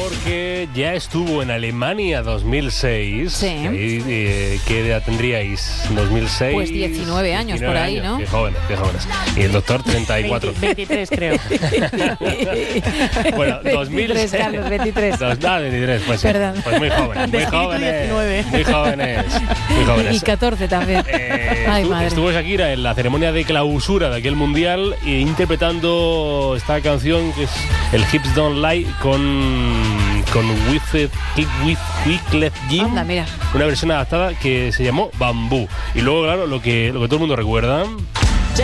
porque ya estuvo en Alemania 2006. Sí. Ahí, ¿qué edad tendríais? 2006. Pues 19 años por ahí, años. ¿no? Qué jóvenes, qué jóvenes. Y el doctor 34. 23 creo. Bueno, 23, Carlos, 23. 23, pues sí. Perdón. Pues muy jóvenes, De muy espíritu jóvenes. 19. Muy jóvenes. Muy jóvenes. Y 14 también. Ay, madre. Estuvo Shakira en la ceremonia de clausura de aquel mundial interpretando esta canción que es el Hips Don't Lie con Wyclef Jean. Anda, mira. Una versión adaptada que se llamó Bambú. Y luego, claro, lo que todo el mundo recuerda